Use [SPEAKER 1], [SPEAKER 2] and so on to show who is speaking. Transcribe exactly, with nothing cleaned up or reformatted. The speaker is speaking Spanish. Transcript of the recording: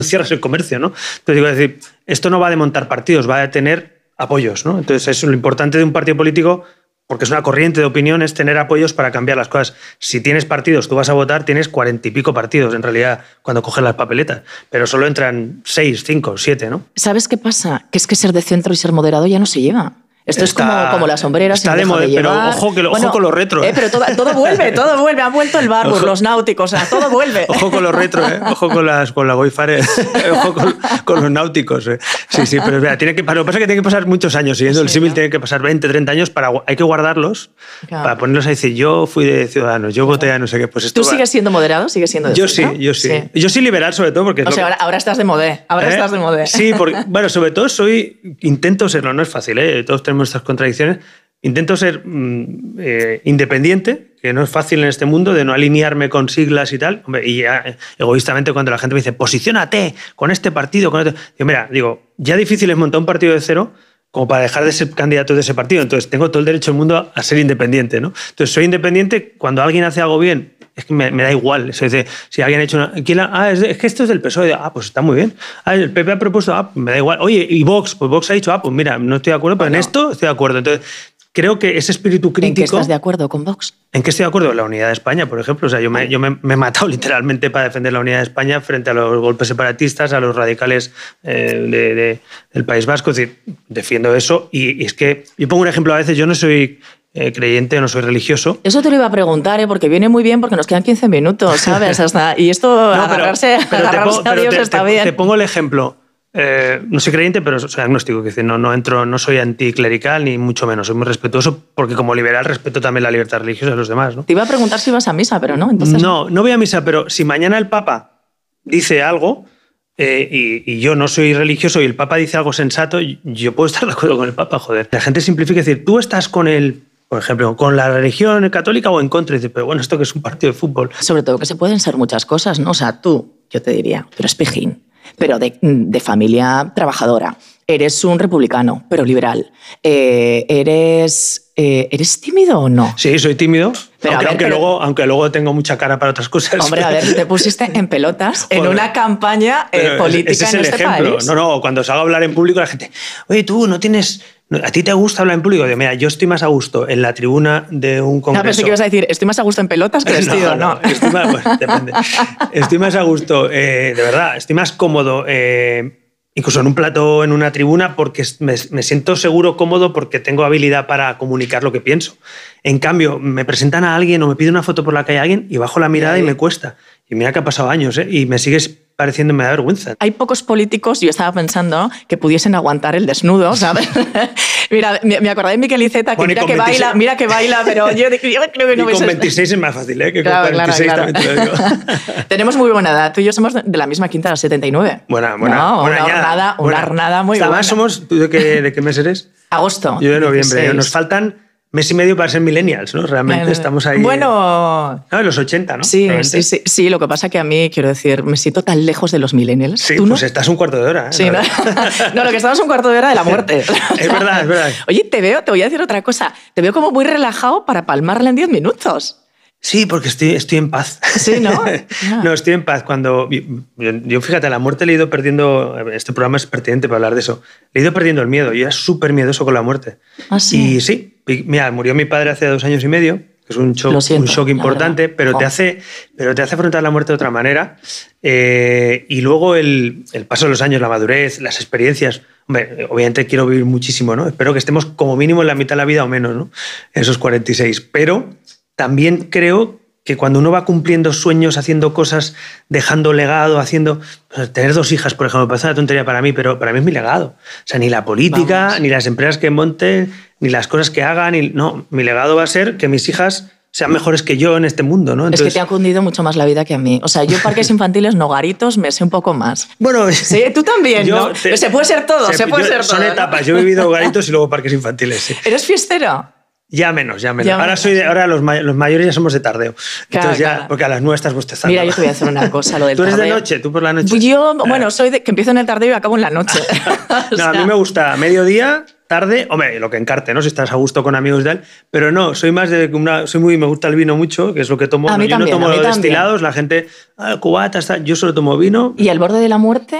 [SPEAKER 1] cierras el comercio, ¿no? Entonces digo, es decir, esto no va de montar partidos, va de tener apoyos, ¿no? Entonces eso, lo importante de un partido político, porque es una corriente de opinión, es tener apoyos para cambiar las cosas. Si tienes partidos, tú vas a votar, tienes cuarenta y pico partidos, en realidad, cuando coges las papeletas, pero solo entran seis, cinco, siete, ¿no?
[SPEAKER 2] ¿Sabes qué pasa? Que es que ser de centro y ser moderado ya no se lleva. Esto está, es como, como las sombreras.
[SPEAKER 1] Está de moda, pero ojo, que lo,
[SPEAKER 2] bueno,
[SPEAKER 1] ojo con los retro.
[SPEAKER 2] ¿eh? Eh, pero todo, todo vuelve, todo vuelve. Han vuelto el Barbus, los náuticos, o sea, todo vuelve.
[SPEAKER 1] Ojo con los retro, ¿eh? Ojo con, las, con la Wayfarer, ojo con, con los náuticos. ¿eh? Sí, sí, pero mira, tiene que, lo que pasa es que tiene que pasar muchos años. Siguiendo sí, el símil, ¿no? Tiene que pasar veinte, treinta años. Para, hay que guardarlos, claro, para ponerlos a decir, yo fui de Ciudadanos, yo voté a no sé qué. Pues esto
[SPEAKER 2] ¿Tú
[SPEAKER 1] va...
[SPEAKER 2] sigues siendo moderado? ¿Sigues siendo de
[SPEAKER 1] Yo sí, yo sí, sí. Yo sí liberal, sobre todo, porque... Es
[SPEAKER 2] o sea,
[SPEAKER 1] que...
[SPEAKER 2] ahora, ahora estás de modé. Ahora ¿Eh? estás de modé.
[SPEAKER 1] Sí, porque, bueno, sobre todo soy... Intento serlo, no es fácil, ¿eh? Todos tenemos nuestras contradicciones. Intento ser mm, eh, independiente, que no es fácil en este mundo, de no alinearme con siglas y tal. Hombre, y ya, eh, egoístamente, cuando la gente me dice, posiciónate con este partido, con este... Digo, mira, digo, ya difícil es montar un partido de cero como para dejar de ser candidato de ese partido. Entonces, tengo todo el derecho del mundo a ser independiente, ¿no? Entonces, soy independiente cuando alguien hace algo bien. Es que me, me da igual. Es decir, si alguien ha hecho una... ¿quién la, ah, es, de, es que esto es del P S O E. Ah, pues está muy bien. Ah, el P P ha propuesto... Ah, me da igual. Oye, y Vox, pues Vox ha dicho... Ah, pues mira, no estoy de acuerdo, pero bueno, en esto estoy de acuerdo. Entonces... Creo que ese espíritu crítico...
[SPEAKER 2] ¿En qué estás de acuerdo con Vox?
[SPEAKER 1] ¿En qué estoy de acuerdo? La unidad de España, por ejemplo. O sea, yo me, yo me, me he matado literalmente para defender la unidad de España frente a los golpes separatistas, a los radicales eh, de, de, del País Vasco. Es decir, defiendo eso. Y, y es que yo pongo un ejemplo a veces. Yo no soy eh, creyente, no soy religioso.
[SPEAKER 2] Eso te lo iba a preguntar, ¿eh? Porque viene muy bien porque nos quedan quince minutos, ¿sabes? Hasta, y esto, no, pero, agarrarse,
[SPEAKER 1] pero
[SPEAKER 2] agarrarse
[SPEAKER 1] pongo,
[SPEAKER 2] a Dios
[SPEAKER 1] te,
[SPEAKER 2] está
[SPEAKER 1] te,
[SPEAKER 2] bien.
[SPEAKER 1] Te pongo el ejemplo. Eh, no soy creyente, pero soy agnóstico, que decir, no, no, entro, no soy anticlerical ni mucho menos, soy muy respetuoso porque como liberal respeto también la libertad religiosa de los demás, ¿no?
[SPEAKER 2] Te iba a preguntar si ibas a misa, pero no. Entonces...
[SPEAKER 1] No, no voy a misa, pero si mañana el Papa dice algo eh, y, y yo no soy religioso y el Papa dice algo sensato, yo puedo estar de acuerdo con el Papa, joder. La gente simplifica, es decir, tú estás con el... Por ejemplo, con la religión católica o en contra. Y dice, pero bueno, esto que es un partido de fútbol.
[SPEAKER 2] Sobre todo que se pueden ser muchas cosas, ¿no? O sea, tú, yo te diría, tú eres pijín, pero de, de familia trabajadora. Eres un republicano, pero liberal. Eh, eres, eh, ¿Eres tímido o no?
[SPEAKER 1] Sí, soy tímido.
[SPEAKER 2] Pero
[SPEAKER 1] aunque,
[SPEAKER 2] ver,
[SPEAKER 1] aunque,
[SPEAKER 2] pero...
[SPEAKER 1] luego, aunque luego tengo mucha cara para otras cosas.
[SPEAKER 2] Hombre, a ver, te pusiste en pelotas en una campaña eh, política
[SPEAKER 1] ese es
[SPEAKER 2] en
[SPEAKER 1] el
[SPEAKER 2] este
[SPEAKER 1] ejemplo.
[SPEAKER 2] país.
[SPEAKER 1] No, no, cuando salgo a hablar en público la gente, oye, tú no tienes... ¿A ti te gusta hablar en público? Digo, mira, yo estoy más a gusto en la tribuna de un congreso...
[SPEAKER 2] No, pensé que ibas a decir, estoy más a gusto en pelotas que vestido, no.
[SPEAKER 1] no, no. Estoy más, pues, depende. Estoy más a gusto, eh, de verdad, estoy más cómodo... Eh, incluso en un plató, en una tribuna, porque me, me siento seguro, cómodo, porque tengo habilidad para comunicar lo que pienso. En cambio, me presentan a alguien o me piden una foto por la calle a alguien y bajo la mirada y me cuesta. Y mira que ha pasado años, ¿eh? Y me sigues pareciendo, me da vergüenza.
[SPEAKER 2] Hay pocos políticos, yo estaba pensando, que pudiesen aguantar el desnudo, ¿sabes? Mira, me acordé de Miquel Iceta, que bueno, mira que veintiséis... baila, mira que baila, pero yo, yo creo que no...
[SPEAKER 1] Y con veintiséis ser... es más fácil, ¿eh? Que
[SPEAKER 2] claro,
[SPEAKER 1] con cuarenta y seis
[SPEAKER 2] claro, claro.
[SPEAKER 1] también te lo digo.
[SPEAKER 2] Tenemos muy buena edad. Tú y yo somos de la misma quinta, de setenta y nueve.
[SPEAKER 1] Buena, buena.
[SPEAKER 2] No,
[SPEAKER 1] buena
[SPEAKER 2] una
[SPEAKER 1] añada,
[SPEAKER 2] hornada,
[SPEAKER 1] buena.
[SPEAKER 2] una hornada muy buena.
[SPEAKER 1] Además somos... ¿Tú de qué, de qué mes eres?
[SPEAKER 2] Agosto.
[SPEAKER 1] Yo de noviembre.
[SPEAKER 2] dieciséis.
[SPEAKER 1] Nos faltan... mes y medio para ser millennials, ¿no? Realmente bueno, estamos ahí...
[SPEAKER 2] Bueno...
[SPEAKER 1] No, en los ochenta, ¿no?
[SPEAKER 2] Sí, sí, sí, sí. Lo que pasa que a mí, quiero decir, me siento tan lejos de los millennials.
[SPEAKER 1] Sí,
[SPEAKER 2] ¿Tú
[SPEAKER 1] pues
[SPEAKER 2] no?
[SPEAKER 1] estás un cuarto de hora. ¿eh?
[SPEAKER 2] Sí, ¿no? No, lo que estamos un cuarto de hora de la muerte.
[SPEAKER 1] Es verdad, es verdad.
[SPEAKER 2] Oye, te veo, te voy a decir otra cosa. Te veo como muy relajado para palmarla en diez minutos.
[SPEAKER 1] Sí, porque estoy, estoy en paz.
[SPEAKER 2] Sí, ¿no?
[SPEAKER 1] No, estoy en paz. Cuando yo, yo, fíjate, a la muerte le he ido perdiendo... Este programa es pertinente para hablar de eso. Le he ido perdiendo el miedo. Yo era súper miedoso con la muerte.
[SPEAKER 2] ¿Ah, sí?
[SPEAKER 1] Y sí, mira, murió mi padre hace dos años y medio, que es un shock,
[SPEAKER 2] siento,
[SPEAKER 1] un shock importante, pero,
[SPEAKER 2] oh.
[SPEAKER 1] te hace, pero te hace afrontar la muerte de otra manera. Eh, y luego el, el paso de los años, la madurez, las experiencias... Hombre, obviamente quiero vivir muchísimo, ¿no? Espero que estemos como mínimo en la mitad de la vida o menos, ¿no? Esos cuarenta y seis. Pero también creo que cuando uno va cumpliendo sueños, haciendo cosas, dejando legado, haciendo... Pues, tener dos hijas, por ejemplo, parece una tontería para mí, pero para mí es mi legado. O sea, ni la política, Vamos. ni las empresas que monte, ni las cosas que hagan. Ni... No, mi legado va a ser que mis hijas sean mejores que yo en este mundo, ¿no? Entonces...
[SPEAKER 2] Es que te ha cundido mucho más la vida que a mí. O sea, yo parques infantiles, no garitos, me sé un poco más.
[SPEAKER 1] Bueno...
[SPEAKER 2] Sí, tú también, yo, ¿no? Te... Se puede ser todo, se, se puede
[SPEAKER 1] yo,
[SPEAKER 2] ser
[SPEAKER 1] son
[SPEAKER 2] todo.
[SPEAKER 1] Son etapas.
[SPEAKER 2] ¿No?
[SPEAKER 1] Yo he vivido garitos y luego parques infantiles, sí.
[SPEAKER 2] ¿Eres fiestero?
[SPEAKER 1] Ya menos, ya menos.
[SPEAKER 2] Ya
[SPEAKER 1] ahora
[SPEAKER 2] menos.
[SPEAKER 1] soy de, ahora los, may los mayores ya somos de tardeo.
[SPEAKER 2] Claro,
[SPEAKER 1] Entonces ya,
[SPEAKER 2] claro.
[SPEAKER 1] porque a las nueve estás bostezando.
[SPEAKER 2] Mira, yo te voy a hacer una cosa, lo del
[SPEAKER 1] ¿Tú eres
[SPEAKER 2] tardeo.
[SPEAKER 1] de noche? ¿Tú por la noche?
[SPEAKER 2] Yo, bueno, soy de que empiezo en el tardeo y acabo en la noche.
[SPEAKER 1] No,
[SPEAKER 2] o sea...
[SPEAKER 1] a mí me gusta mediodía, tarde, hombre, lo que encarte, ¿no? Si estás a gusto con amigos y tal, pero no, soy más de una, soy muy, me gusta el vino mucho, que es lo que tomo.
[SPEAKER 2] A
[SPEAKER 1] No,
[SPEAKER 2] mí
[SPEAKER 1] yo
[SPEAKER 2] también,
[SPEAKER 1] no tomo
[SPEAKER 2] a mí
[SPEAKER 1] los
[SPEAKER 2] también.
[SPEAKER 1] destilados, la gente, ah, cubatas, tal, yo solo tomo vino.
[SPEAKER 2] ¿Y al borde de la muerte?